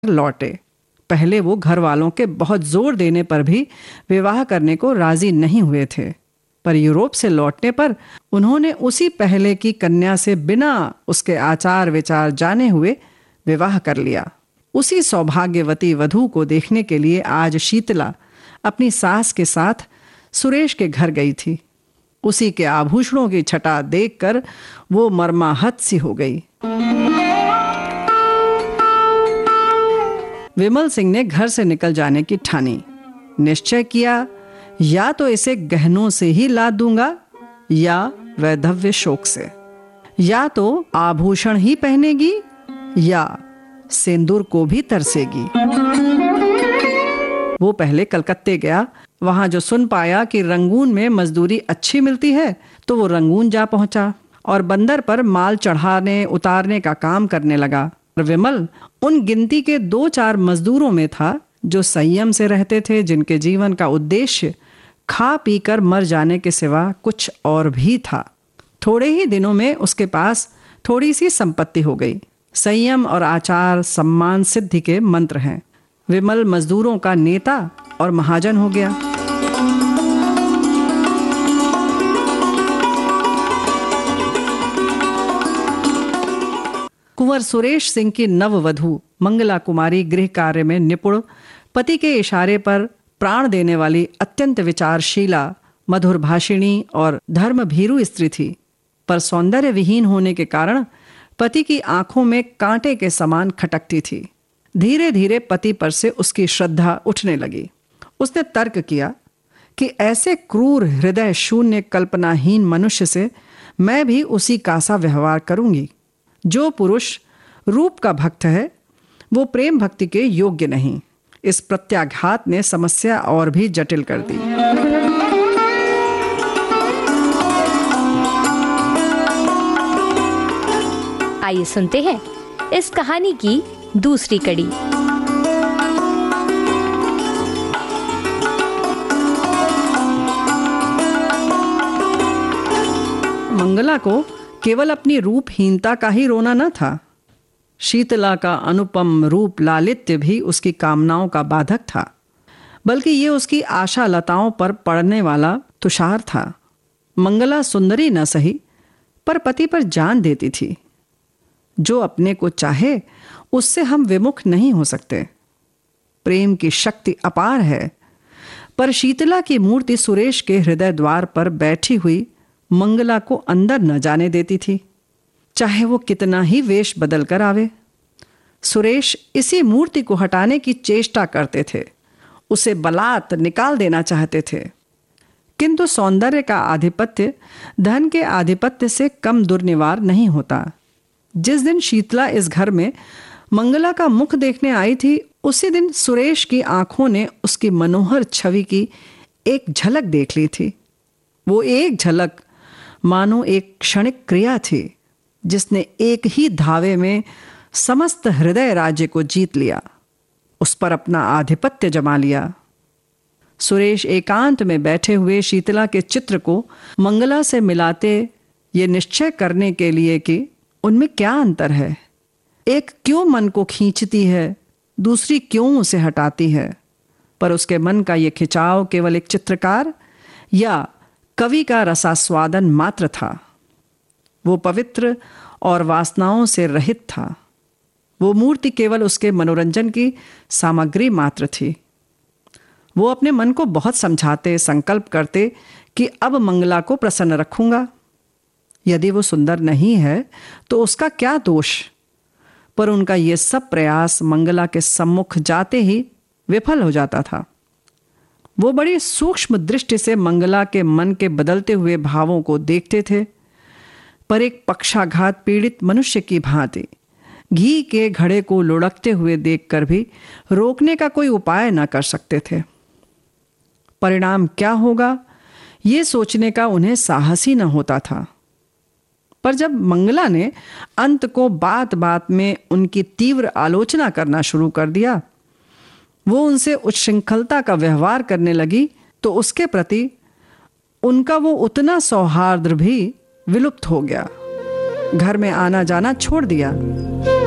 लौटे। पहले वो घर वालों के बहुत जोर देने पर भी विवाह करने को राजी नहीं हुए थे, पर यूरोप से लौटने पर उन्होंने उसी पहले की कन्या से बिना उसके आचार विचार जाने हुए विवाह कर लिया। उसी सौभाग्यवती वधू को देखने के लिए आज शीतला अपनी सास के साथ सुरेश के घर गई थी। उसी के आभूषणों की छटा देखकर वो मर्माहत सी हो गई। विमल सिंह ने घर से निकल जाने की ठानी। निश्चय किया, या तो इसे गहनों से ही लाद दूंगा या वैधव्य शोक से, या तो आभूषण ही पहनेगी या सिंदूर को भी तरसेगी। वो पहले कलकत्ते गया। वहां जो सुन पाया कि रंगून में मजदूरी अच्छी मिलती है तो वो रंगून जा पहुंचा और बंदर पर माल चढ़ाने उतारने का काम करने लगा। विमल उन गिनती के 2-4 मजदूरों में था जो संयम से रहते थे, जिनके जीवन का उद्देश्य खा पी कर मर जाने के सिवा कुछ और भी था। थोड़े ही दिनों में उसके पास थोड़ी सी संपत्ति हो गई। संयम और आचार सम्मान सिद्धि के मंत्र हैं। विमल मजदूरों का नेता और महाजन हो गया। कुंवर सुरेश सिंह की नववधू मंगला कुमारी गृह कार्य में निपुण, पति के इशारे पर प्राण देने वाली, अत्यंत विचारशीला, मधुर भाषिणी और धर्मभीरू स्त्री थी, पर सौंदर्य विहीन होने के कारण पति की आंखों में कांटे के समान खटकती थी। धीरे धीरे पति पर से उसकी श्रद्धा उठने लगी। उसने तर्क किया कि ऐसे क्रूर, हृदय शून्य, कल्पनाहीन मनुष्य से मैं भी उसी का सा व्यवहार करूंगी। जो पुरुष रूप का भक्त है वो प्रेम भक्ति के योग्य नहीं। इस प्रत्याघात ने समस्या और भी जटिल कर दी। आइए सुनते हैं इस कहानी की दूसरी कड़ी। मंगला को केवल अपनी रूपहीनता का ही रोना न था। शीतला का अनुपम रूप लालित्य भी उसकी कामनाओं का बाधक था, बल्कि ये उसकी आशा लताओं पर पड़ने वाला तुषार था। मंगला सुंदरी न सही, पर पति पर जान देती थी। जो अपने को चाहे उससे हम विमुख नहीं हो सकते। प्रेम की शक्ति अपार है, पर शीतला की मूर्ति सुरेश के हृदय द्वार पर बैठी हुई मंगला को अंदर न जाने देती थी, चाहे वो कितना ही वेश बदल कर आवे। सुरेश इसी मूर्ति को हटाने की चेष्टा करते थे, उसे बलात् निकाल देना चाहते थे, किंतु सौंदर्य का आधिपत्य धन के आधिपत्य से कम दुर्निवार नहीं होता। जिस दिन शीतला इस घर में मंगला का मुख देखने आई थी, उसी दिन सुरेश की आंखों ने उसकी मनोहर छवि की एक झलक देख ली थी। वो एक झलक मानो एक क्षणिक क्रिया थी, जिसने एक ही धावे में समस्त हृदय राज्य को जीत लिया, उस पर अपना आधिपत्य जमा लिया। सुरेश एकांत में बैठे हुए शीतला के चित्र को मंगला से मिलाते, ये निश्चय करने के लिए कि उनमें क्या अंतर है। एक क्यों मन को खींचती है, दूसरी क्यों उसे हटाती है। पर उसके मन का ये खिंचाव केवल एक चित्रकार या कवि का रसास्वादन मात्र था। वो पवित्र और वासनाओं से रहित था। वो मूर्ति केवल उसके मनोरंजन की सामग्री मात्र थी। वो अपने मन को बहुत समझाते, संकल्प करते कि अब मंगला को प्रसन्न रखूंगा। यदि वो सुंदर नहीं है तो उसका क्या दोष। पर उनका ये सब प्रयास मंगला के सम्मुख जाते ही विफल हो जाता था। वो बड़ी सूक्ष्म दृष्टि से मंगला के मन के बदलते हुए भावों को देखते थे, पर एक पक्षाघात पीड़ित मनुष्य की भांति घी के घड़े को लुढ़कते हुए देखकर भी रोकने का कोई उपाय न कर सकते थे। परिणाम क्या होगा ये सोचने का उन्हें साहस ही न होता था। पर जब मंगला ने अंत को बात बात में उनकी तीव्र आलोचना करना शुरू कर दिया, वो उनसे उच्छृंखलता का व्यवहार करने लगी, तो उसके प्रति उनका वो उतना सौहार्द भी विलुप्त हो गया। घर में आना जाना छोड़ दिया।